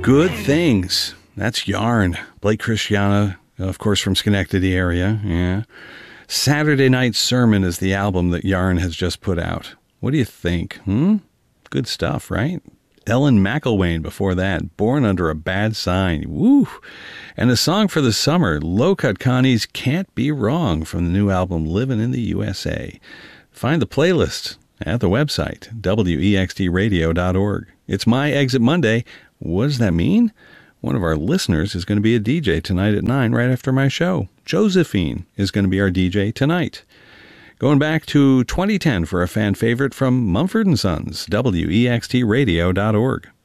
Good Things. That's Yarn. Blake Christiana, of course, from Schenectady area. Yeah. Saturday Night Sermon is the album that Yarn has just put out. What do you think? Good stuff, right? Ellen McElwain before that, Born Under a Bad Sign. Woo! And a song for the summer, Low Cut Connie's Can't Be Wrong from the new album Livin' in the USA. Find the playlist at the website, wextradio.org. It's My Exit Monday. What does that mean? One of our listeners is going to be a DJ tonight at 9 right after my show. Josephine is going to be our DJ tonight. Going back to 2010 for a fan favorite from Mumford & Sons, wextradio.org.